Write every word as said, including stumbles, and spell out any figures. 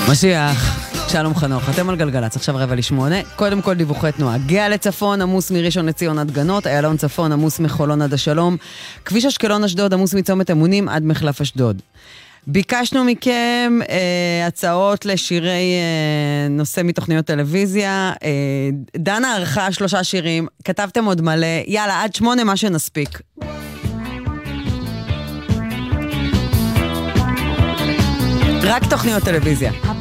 משיח, שלום חנוך, אתם על גלגלץ, עכשיו רבע לשמונה. קודם כל דיווחי תנועה. גאה לצפון, עמוס מראשון לציון עד גנות, איילון צפון, עמוס מחולון עד השלום, כביש אשקלון אשדוד, עמוס מצומת אמונים עד מחלף אשדוד. ביקשנו מכם אה, הצעות לשירי אה, נושא מתוכניות טלוויזיה. אה, דנה ערכה שלושה שירים, כתבתם עוד מלא, יאללה, עד שמונה מה שנספיק. רק תוכניות טלוויזיה.